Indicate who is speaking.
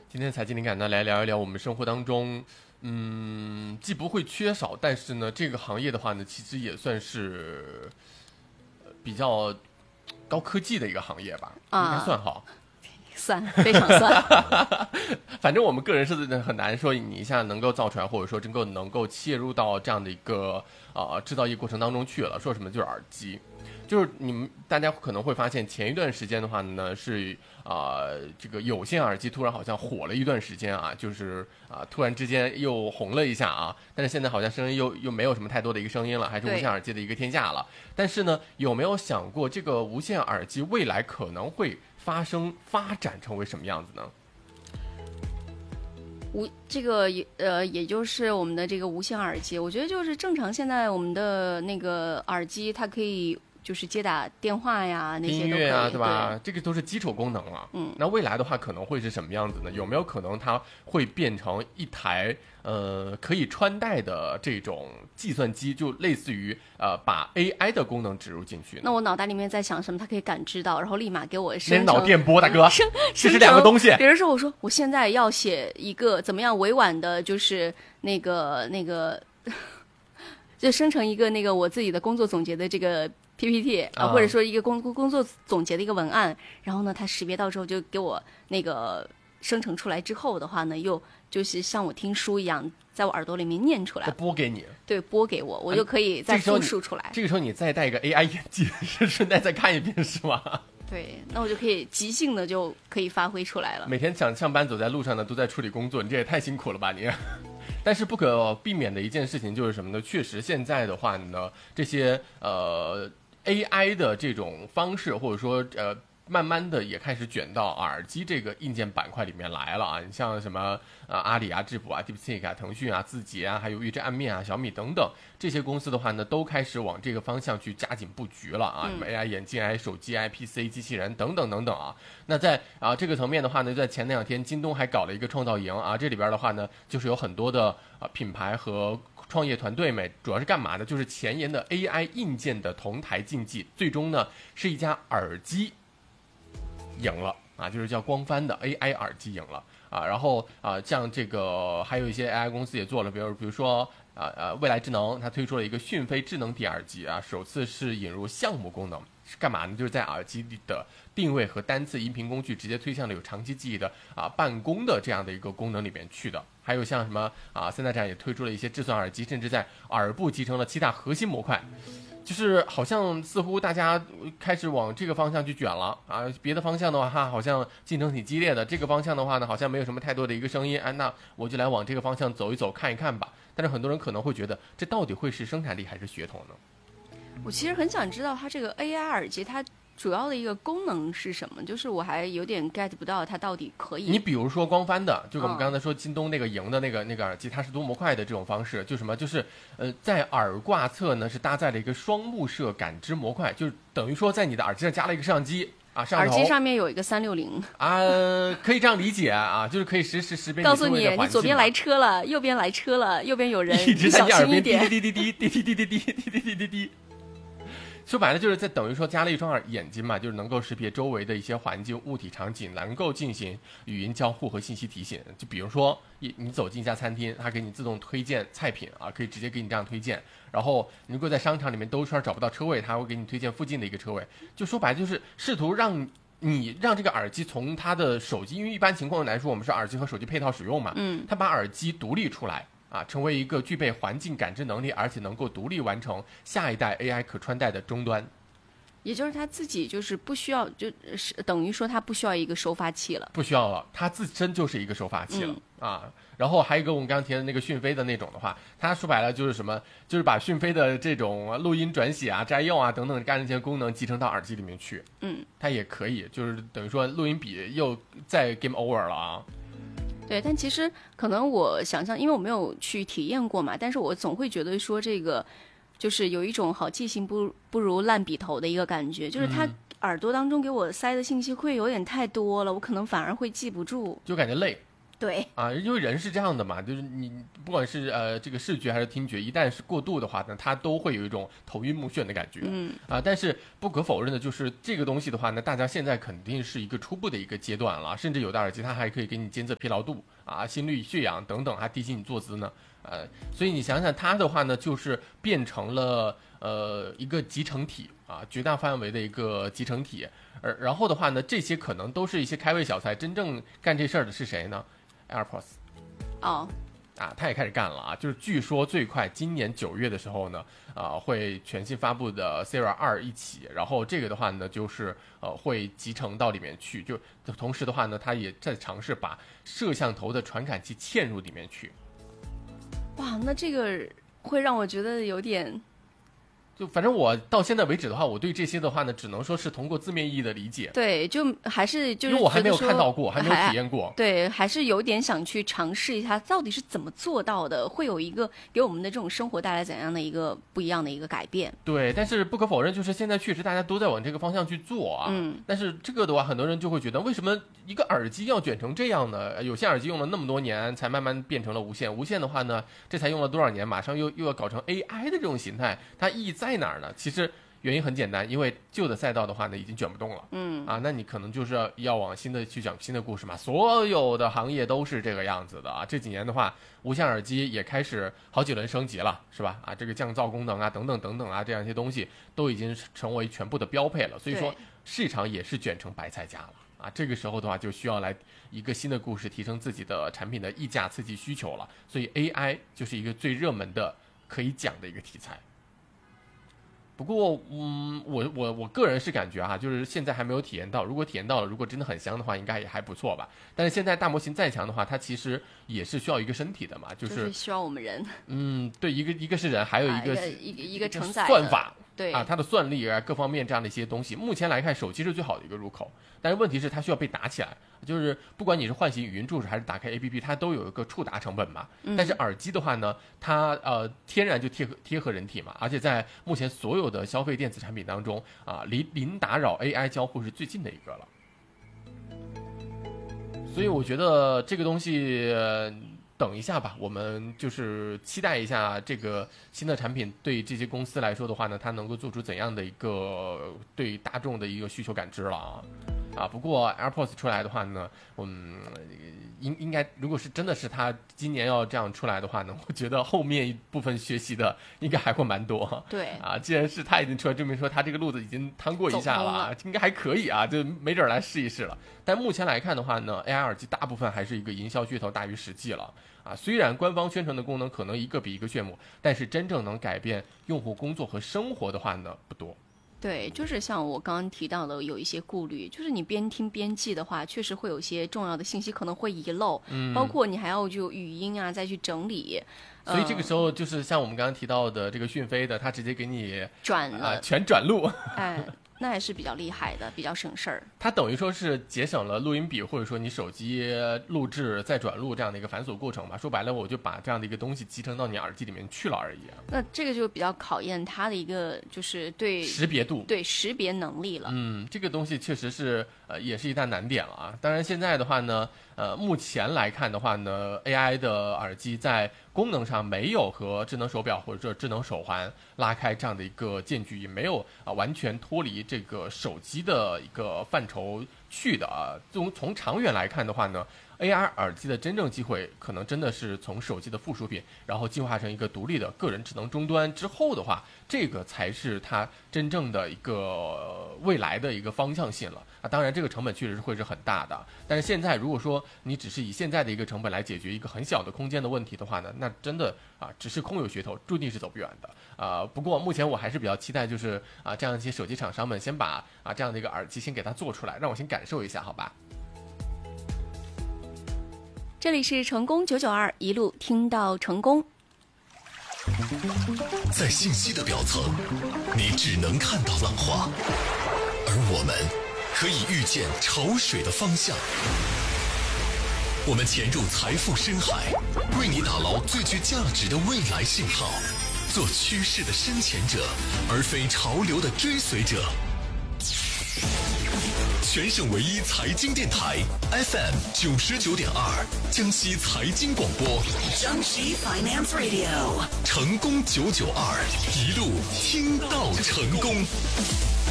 Speaker 1: 今天财经灵感呢，来聊一聊我们生活当中，既不会缺少，但是呢，这个行业的话呢，其实也算是比较高科技的一个行业吧，应该算哈。
Speaker 2: 算，非常算。
Speaker 1: 反正我们个人是很难说你一下能够造出来，或者说能够切入到这样的一个制造业过程当中去了。说什么就是耳机，就是大家可能会发现，前一段时间的话呢是这个有线耳机突然好像火了一段时间啊，就是突然之间又红了一下啊，但是现在好像声音又没有什么太多的一个声音了，还是无线耳机的一个天下了。但是呢，有没有想过这个无线耳机未来可能会发展成为什么样子呢？
Speaker 2: 这个也就是我们的这个无线耳机，我觉得就是正常。现在我们的那个耳机，它可以就是接打电话呀，那些
Speaker 1: 音乐啊，
Speaker 2: 对
Speaker 1: 吧？
Speaker 2: 对，
Speaker 1: 这个都是基础功能了。那未来的话可能会是什么样子呢？有没有可能它会变成一台可以穿戴的这种计算机，就类似于把 AI 的功能植入进去？
Speaker 2: 那我脑袋里面在想什么，它可以感知到，然后立马给我生成
Speaker 1: 脑电波，大哥，这是两个东西。
Speaker 2: 比如说，我说我现在要写一个怎么样委婉的，就是那个，就生成一个那个我自己的工作总结的这个 PPT 或者说一个工作总结的一个文案，然后呢，它识别到之后就给我那个生成出来之后的话呢，又就是像我听书一样，在我耳朵里面念出来，
Speaker 1: 播给你，
Speaker 2: 对，播给我，我就可以再复述出来。
Speaker 1: 这个时候你再戴一个 AI 眼镜，顺带再看一遍，是吗？
Speaker 2: 对，那我就可以即兴的就可以发挥出来了。
Speaker 1: 每天想上班走在路上呢，都在处理工作，你这也太辛苦了吧你。但是不可避免的一件事情就是什么呢？确实现在的话呢，这些AI 的这种方式，或者说慢慢的也开始卷到耳机这个硬件板块里面来了啊！你像什么阿里啊、智谱啊、DeepSeek 啊、腾讯啊、字节啊，还有预知暗面啊、小米等等这些公司的话呢，都开始往这个方向去加紧布局了啊！什么 AI 眼镜、AI 手机、AI PC 机器人等等等等啊！那在这个层面的话呢，在前2天，京东还搞了一个创造营啊，这里边的话呢，就是有很多的品牌和创业团队们，主要是干嘛呢？就是前沿的 AI 硬件的同台竞技，最终呢是一家耳机赢了啊，就是叫光帆的 AI 耳机赢了啊，然后像这个还有一些 AI 公司也做了，比如说未来智能，它推出了一个讯飞智能底耳机啊，首次是引入项目功能，是干嘛呢？就是在耳机里的定位和单次音频工具直接推向了有长期记忆的办公的这样的一个功能里面去的。还有像什么三大展也推出了一些智算耳机，甚至在耳部集成了7大核心模块。就是好像似乎大家开始往这个方向去卷了啊，别的方向的话好像竞争挺激烈的，这个方向的话呢好像没有什么太多的一个声音，那我就来往这个方向走一走看一看吧。但是很多人可能会觉得这到底会是生产力还是噱头呢？
Speaker 2: 我其实很想知道它这个 AI 耳机它主要的一个功能是什么，就是我还有点 get 不到它到底可以。
Speaker 1: 你比如说光帆的，就我们刚才说京东那个赢的那个耳机，它是多模块的这种方式，就什么就是在耳挂侧呢是搭载了一个双目摄感知模块，就是等于说在你的耳机上加了一个摄像机啊，摄像头
Speaker 2: 耳机上面有一个360
Speaker 1: 可以这样理解啊，就是可以实时辨
Speaker 2: 告诉你左边来车了，右边来车了，右边有人，
Speaker 1: 一直在你耳边
Speaker 2: 滴
Speaker 1: 滴滴滴滴滴滴滴滴滴滴滴滴滴滴。说白了就是在等于说加了一双眼睛嘛，就是能够识别周围的一些环境、物体、场景，能够进行语音交互和信息提醒。就比如说你走进一家餐厅，它给你自动推荐菜品啊，可以直接给你这样推荐。然后你如果在商场里面兜圈找不到车位，它会给你推荐附近的一个车位。就说白了就是试图让这个耳机从它的手机，因为一般情况来说我们是耳机和手机配套使用嘛，它把耳机独立出来。成为一个具备环境感知能力，而且能够独立完成下一代 AI 可穿戴的终端。
Speaker 2: 也就是它自己就是不需要，就是等于说它不需要一个收发器了，
Speaker 1: 不需要了，它自身就是一个收发器了、然后还有一个我们刚刚提的那个讯飞的那种的话，它说白了就是什么，就是把讯飞的这种录音转写摘要等等干这些功能集成到耳机里面去。它也可以，就是等于说录音笔又再 game over 了啊。
Speaker 2: 对，但其实可能我想象，因为我没有去体验过嘛，但是我总会觉得说这个就是有一种好记性不如烂笔头的一个感觉，就是它耳朵当中给我塞的信息会有点太多了，我可能反而会记不住，
Speaker 1: 就感觉累。
Speaker 2: 对
Speaker 1: 啊，因为人是这样的嘛，就是你不管是这个视觉还是听觉，一旦是过度的话呢，它都会有一种头晕目眩的感觉。但是不可否认的就是这个东西的话呢，大家现在肯定是一个初步的一个阶段了，甚至有的耳机它还可以给你监测疲劳度啊、心率、血氧等等，还提醒你坐姿呢。所以你想想它的话呢，就是变成了一个集成体啊，绝大范围的一个集成体。然后的话呢，这些可能都是一些开胃小菜，真正干这事儿的是谁呢？AirPods。他也开始干了啊，就是据说最快今年9月的时候呢，会全新发布的 Sierra 2一起，然后这个的话呢，就是会集成到里面去，就同时的话呢，它也在尝试把摄像头的传感器嵌入里面去。
Speaker 2: 哇，那这个会让我觉得有点。
Speaker 1: 就反正我到现在为止的话，我对这些的话呢，只能说是通过字面意义的理解。
Speaker 2: 对，就还是就是
Speaker 1: 因为我还没有看到过，还没有体验过。
Speaker 2: 对，还是有点想去尝试一下，到底是怎么做到的，会有一个给我们的这种生活带来怎样的一个不一样的一个改变。
Speaker 1: 对，但是不可否认，就是现在确实大家都在往这个方向去做啊。但是这个的话，很多人就会觉得，为什么一个耳机要卷成这样呢？有线耳机用了那么多年，才慢慢变成了无线。无线的话呢，这才用了多少年，马上又要搞成 AI 的这种形态，它意义在哪儿呢？其实原因很简单，因为旧的赛道的话呢已经卷不动了。那你可能就是要往新的去讲新的故事嘛。所有的行业都是这个样子的啊。这几年的话，无线耳机也开始好几轮升级了，是吧？这个降噪功能啊，等等等等啊，这样一些东西都已经成为全部的标配了。所以说市场也是卷成白菜价了。这个时候的话就需要来一个新的故事，提升自己的产品的溢价，刺激需求了。所以 AI 就是一个最热门的可以讲的一个题材。不过，我个人是感觉就是现在还没有体验到。如果体验到了，如果真的很香的话，应该也还不错吧。但是现在大模型再强的话，它其实也是需要一个身体的嘛，
Speaker 2: 就是需要我们人。
Speaker 1: 对，一个是人，还有
Speaker 2: 一个承载
Speaker 1: 算法。
Speaker 2: 对
Speaker 1: 它的算力各方面这样的一些东西，目前来看手机是最好的一个入口，但是问题是它需要被打起来，就是不管你是唤醒语音助手还是打开 APP， 它都有一个触达成本嘛。但是耳机的话呢，它天然就贴合人体嘛，而且在目前所有的消费电子产品当中离零打扰 AI 交互是最近的一个了。所以我觉得这个东西等一下吧，我们就是期待一下这个新的产品对这些公司来说的话呢，它能够做出怎样的一个对大众的一个需求感知了不过 AirPods 出来的话呢，应该如果是真的是它今年要这样出来的话呢，我觉得后面一部分学习的应该还会蛮多。
Speaker 2: 对
Speaker 1: 既然是它已经出来，证明说它这个路子已经趟过一下了应该还可以就没准来试一试了。但目前来看的话呢 ，AI 耳机大部分还是一个营销噱头大于实际了虽然官方宣传的功能可能一个比一个炫目，但是真正能改变用户工作和生活的话呢，不多。
Speaker 2: 对，就是像我刚刚提到的，有一些顾虑，就是你边听边记的话，确实会有些重要的信息可能会遗漏，包括你还要就语音再去整理。
Speaker 1: 所以这个时候就是像我们刚刚提到的这个讯飞的，他直接给你
Speaker 2: 转了
Speaker 1: 全转录。
Speaker 2: 那也是比较厉害的，比较省事儿。
Speaker 1: 它等于说是节省了录音笔或者说你手机录制再转录这样的一个繁琐过程吧。说白了，我就把这样的一个东西集成到你耳机里面去了而已。
Speaker 2: 那这个就比较考验它的一个就是对
Speaker 1: 识别度、
Speaker 2: 对识别能力了。
Speaker 1: 这个东西确实是也是一大难点了当然现在的话呢，目前来看的话呢 ，AI 的耳机在功能上没有和智能手表或者智能手环拉开这样的一个间距，也没有完全脱离这个手机的一个范畴去的从长远来看的话呢，AR 耳机的真正机会可能真的是从手机的附属品，然后进化成一个独立的个人智能终端之后的话，这个才是它真正的一个未来的一个方向性了当然这个成本确实会是很大的，但是现在如果说你只是以现在的一个成本来解决一个很小的空间的问题的话呢，那真的只是空有噱头，注定是走不远的不过目前我还是比较期待就是这样一些手机厂商们先把这样的一个耳机先给它做出来，让我先感受一下好吧。
Speaker 2: 这里是成功992，一路听到成功。
Speaker 3: 在信息的表层，你只能看到浪花，而我们可以预见潮水的方向。我们潜入财富深海，为你打捞最具价值的未来信号，做趋势的深潜者，而非潮流的追随者。 全省唯一财经电台 FM99.2，江西财经广播，
Speaker 4: 江西 Finance Radio，
Speaker 3: 成功992，一路听到成功。